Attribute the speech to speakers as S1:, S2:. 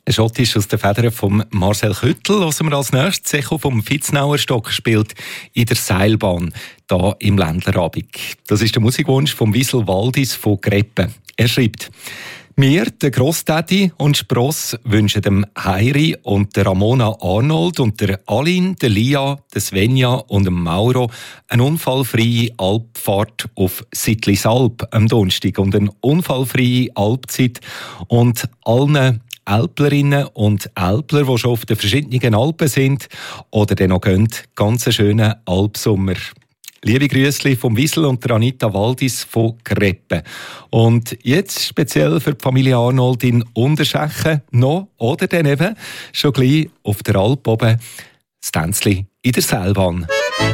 S1: Ein Schott ist aus den Federn von Marcel Küttel, was wir als nächstes Echo vom Vitznauer Stock spielt, in der Seilbahn, hier im Ländlerabend. Das ist der Musikwunsch von Wiesel Waldis von Greppen. Er schreibt: Wir, der Grosstädi und Spross, wünschen dem Heiri und der Ramona Arnold und der Aline, der Lia, der Svenja und dem Mauro eine unfallfreie Alpfahrt auf Sittlisalp am Donnerstag und eine unfallfreie Alpzeit und allen Alplerinnen und Alpler, die schon auf den verschiedenen Alpen sind oder dann noch gehen, ganz einen schönen Alpsommer. Liebe Grüßli vom Wiesel und der Anita Waldis von Greppen. Und jetzt speziell für die Familie Arnold in Unterschechen noch oder dann eben schon gleich auf der Alp oben das Tänzli in der Seilbahn.